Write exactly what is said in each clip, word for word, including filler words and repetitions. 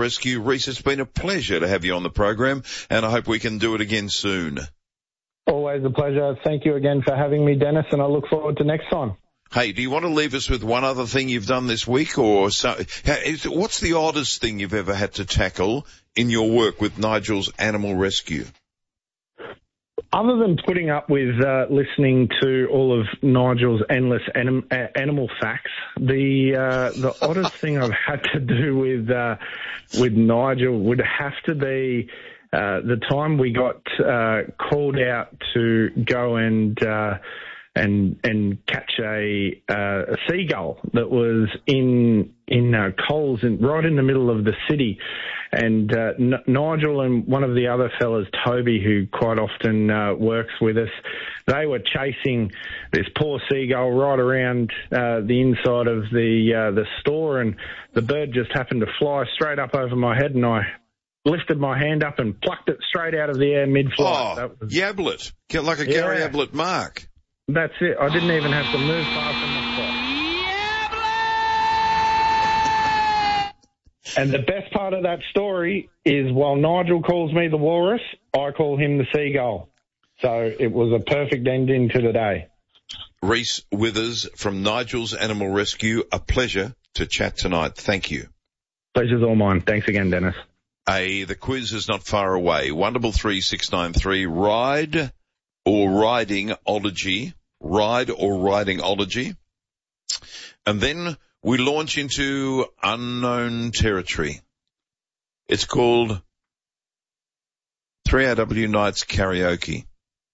Rescue. Reese, it's been a pleasure to have you on the program, and I hope we can do it again soon. Always a pleasure. Thank you again for having me, Dennis, and I look forward to next time. Hey, do you want to leave us with one other thing you've done this week, or so, what's the oddest thing you've ever had to tackle in your work with Nigel's Animal Rescue? Other than putting up with uh, listening to all of Nigel's endless anim- uh, animal facts, the uh, the oddest thing I've had to do with uh, with Nigel would have to be uh, the time we got uh, called out to go and uh, and and catch a uh, a seagull that was in in uh, Coles, in, right in the middle of the city. And uh, N- Nigel and one of the other fellas, Toby, who quite often uh, works with us, they were chasing this poor seagull right around uh, the inside of the uh, the store, and the bird just happened to fly straight up over my head, and I lifted my hand up and plucked it straight out of the air mid-flight. Oh, that was, Yablet. Get like a yeah, Gary Ablett mark. That's it. I didn't even have to move far from the spot. And the best part of that story is while Nigel calls me the walrus, I call him the seagull. So it was a perfect ending to the day. Reese Withers from Nigel's Animal Rescue, a pleasure to chat tonight. Thank you. Pleasure's all mine. Thanks again, Dennis. A, the quiz is not far away. one double three six nine three, ride or riding-ology. Ride or riding-ology. And then we launch into unknown territory. It's called three R W Nights Karaoke.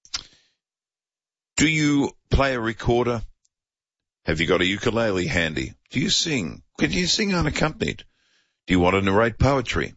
Do you play a recorder? Have you got a ukulele handy? Do you sing? Can you sing unaccompanied? Do you want to narrate poetry?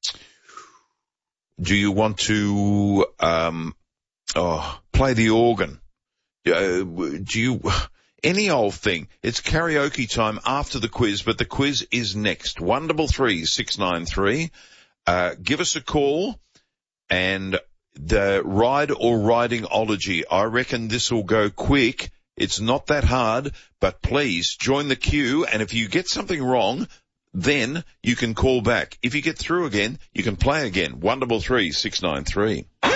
Do you want to um, oh, play the organ? Uh, do you... Any old thing. It's karaoke time after the quiz, but the quiz is next. one double three six nine three. Uh, give us a call, and the ride or riding-ology. I reckon this will go quick. It's not that hard, but please join the queue, and if you get something wrong, then you can call back. If you get through again, you can play again. one double three six nine three.